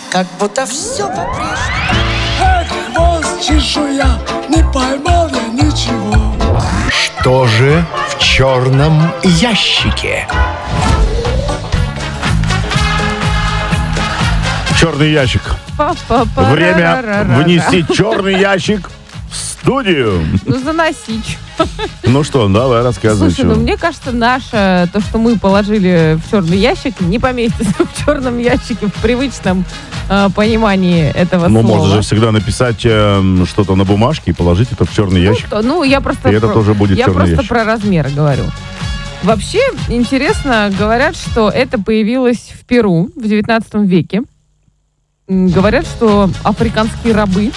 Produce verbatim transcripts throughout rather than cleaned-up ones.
как будто все по-прежнему. Эх, хвост, чешуя, не поймал я ничего. Что же в черном ящике? Черный ящик. Время вынести черный ящик в студию. Ну, заносить. Ну что, давай, рассказывай. Слушай, ну мне кажется, наше, то, что мы положили в черный ящик, не поместится в черном ящике в привычном э, понимании этого ну, слова. Ну, можно же всегда написать э, что-то на бумажке и положить это в черный ящик. Ну, ну я просто, и это про, тоже будет я черный просто ящик. про размеры говорю. Вообще, интересно, говорят, что это появилось в Перу в девятнадцатом веке. Говорят, что африканские рабы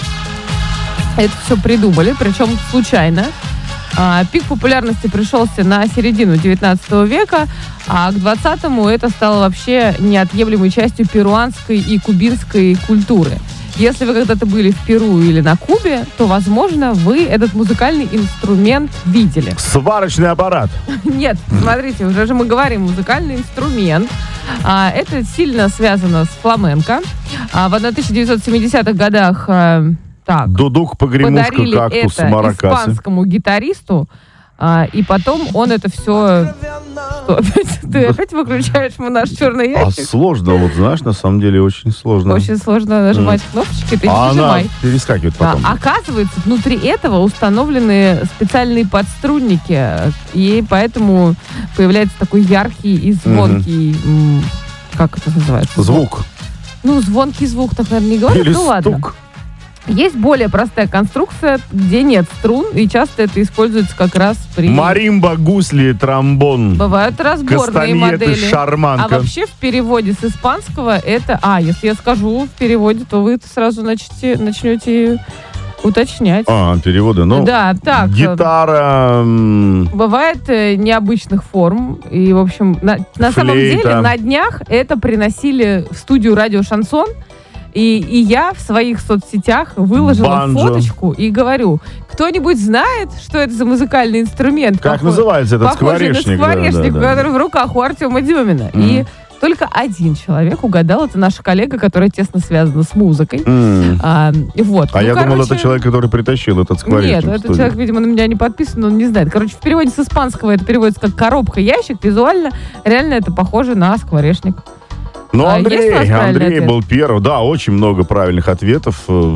это все придумали, причем случайно. А, пик популярности пришелся на середину девятнадцатого века, а к двадцатому это стало вообще неотъемлемой частью перуанской и кубинской культуры. Если вы когда-то были в Перу или на Кубе, то, возможно, вы этот музыкальный инструмент видели. Сварочный аппарат. Нет, смотрите, уже же мы говорим музыкальный инструмент. А, это сильно связано с фламенко. А, в тысяча девятьсот семидесятых годах а, так, дудук, погремушка, подарили кактус, это маракасы. испанскому гитаристу, а, и потом он это все... Что, опять, ты опять выключаешь наш черный ящик? А сложно, вот знаешь, на самом деле очень сложно. Очень сложно нажимать mm. кнопочки, ты а не нажимай. Она перескакивает потом. А, оказывается, внутри этого установлены специальные подструнники, и поэтому появляется такой яркий и звонкий, mm-hmm. как это называется? Звук. Ну, звонкий звук, так, наверное, не говорят, Или ну ладно. стук. Есть более простая конструкция, где нет струн, и часто это используется как раз при... Маримба, гусли, тромбон. Бывают разборные модели. Шарманка. А вообще в переводе с испанского это... А, если я скажу в переводе, то вы сразу начнете, начнете уточнять. А, переводы, ну... Да, так. Гитара... Бывает э, необычных форм. И, в общем, на, на самом деле на днях это приносили в студию радио «Шансон». И, и я в своих соцсетях выложила Банджо. фоточку и говорю, кто-нибудь знает, что это за музыкальный инструмент? Как похож, называется этот скворечник? скворечник? Скворечник, да, да, который да. в руках у Артема Дюмина. Mm. И только один человек угадал, это наша коллега, которая тесно связана с музыкой. Mm. А, вот. а ну, я короче... думал, это человек, который притащил этот скворечник. Нет, этот человек, видимо, на меня не подписан, он не знает. Короче, в переводе с испанского это переводится как коробка-ящик. Визуально реально это похоже на скворечник. Ну, а Андрей, Андрей ответ? был первым. Да, очень много правильных ответов.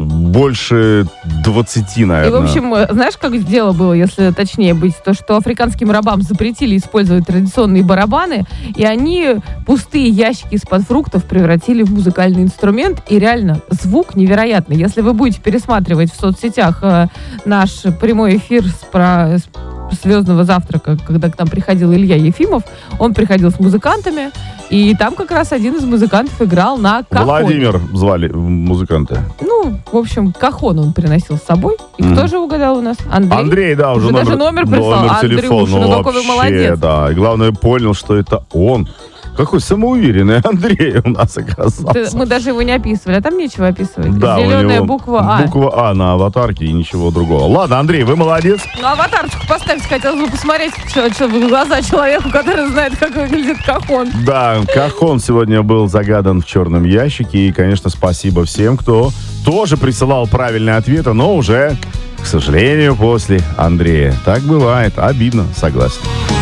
Больше двадцати, наверное. И, в общем, знаешь, как дело было, если точнее быть, то, что африканским рабам запретили использовать традиционные барабаны, и они пустые ящики из-под фруктов превратили в музыкальный инструмент, и реально звук невероятный. Если вы будете пересматривать в соцсетях э, наш прямой эфир с, про, с «Звездного завтрака», когда к нам приходил Илья Ефимов, он приходил с музыкантами, и там как раз один из музыкантов играл на кахоне. Владимир звали музыканта. Ну, в общем, кахон он приносил с собой. И mm. кто же угадал у нас? Андрей? Андрей, да, уже, уже номер, даже номер прислал. Номер Андрюш, телефона. ну Ну, какой вы вообще, молодец. Да, и главное, понял, что это он. Какой самоуверенный Андрей у нас оказался. Ты, мы даже его не описывали, а там нечего описывать. Да, зеленая у него буква А. Буква А на аватарке и ничего другого. Ладно, Андрей, вы молодец. Ну, аватарочку поставьте, хотелось бы посмотреть что, что, в глаза человеку, который знает, как выглядит кахон. Да, кахон сегодня был загадан в черном ящике. И, конечно, спасибо всем, кто тоже присылал правильные ответы, но уже, к сожалению, после Андрея. Так бывает. Обидно, согласен.